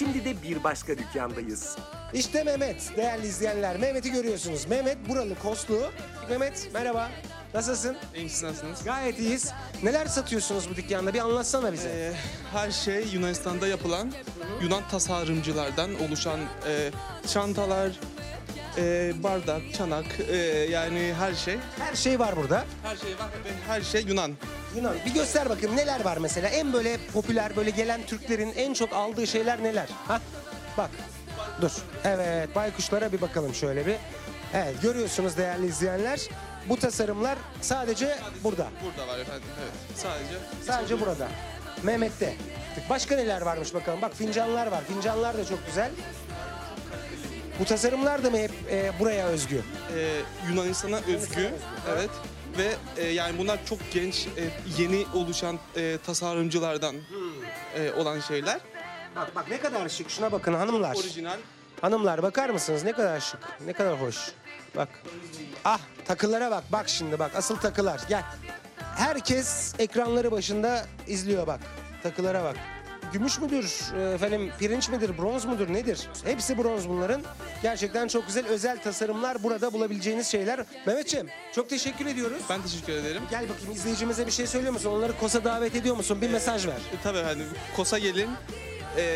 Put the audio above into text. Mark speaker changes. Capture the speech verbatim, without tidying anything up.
Speaker 1: Şimdi de bir başka dükkandayız.
Speaker 2: İşte Mehmet, değerli izleyenler. Mehmet'i görüyorsunuz. Mehmet buralı, Koslu. Mehmet merhaba. Nasılsın?
Speaker 3: İyi, siz nasılsınız?
Speaker 2: Gayet iyiyiz. Neler satıyorsunuz bu dükkanda? Bir anlatsana bize.
Speaker 3: Ee, her şey Yunanistan'da yapılan Yunan tasarımcılardan oluşan e, çantalar, e, bardak, çanak, e, yani her şey.
Speaker 2: Her şey var burada.
Speaker 3: Her şey var ve her şey Yunan.
Speaker 2: Yunan. Bir göster bakayım neler var mesela. En böyle popüler, böyle gelen Türklerin en çok aldığı şeyler neler? Ha? Bak. Dur. Evet, baykuşlara bir bakalım şöyle bir. Evet, görüyorsunuz değerli izleyenler. Bu tasarımlar sadece burada.
Speaker 3: Burada var efendim, evet. Sadece.
Speaker 2: Sadece burada. Mehmet'te. Başka neler varmış bakalım. Bak fincanlar var. Fincanlar da çok güzel. Bu tasarımlar da mı hep e, buraya özgü?
Speaker 3: Ee, Yunanistan'a özgü, evet. Ve e, yani bunlar çok genç, e, yeni oluşan e, tasarımcılardan e, olan şeyler.
Speaker 2: Bak bak ne kadar şık. Şuna bakın hanımlar.
Speaker 3: Orijinal.
Speaker 2: Hanımlar bakar mısınız? Ne kadar şık. Ne kadar hoş. Bak. Ah takılara bak. Bak şimdi bak. Asıl takılar. Gel. Herkes ekranları başında izliyor bak. Takılara bak. Gümüş müdür, e, efendim pirinç midir, bronz mudur nedir? Hepsi bronz bunların. Gerçekten çok güzel özel tasarımlar burada bulabileceğiniz şeyler. Mehmetciğim çok teşekkür ediyoruz.
Speaker 3: Ben teşekkür ederim.
Speaker 2: Gel bakayım izleyicimize bir şey söylüyor musun? Onları K O S''a davet ediyor musun? Bir mesaj ver.
Speaker 3: E, tabii efendim, K O S''a gelin.